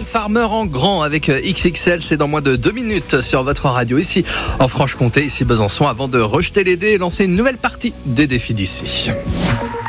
Mylène Farmer en grand avec XXL, c'est dans moins de 2 minutes sur votre radio ici en Franche-Comté, ici Besançon, avant de rejeter les dés et lancer une nouvelle partie des défis d'ici.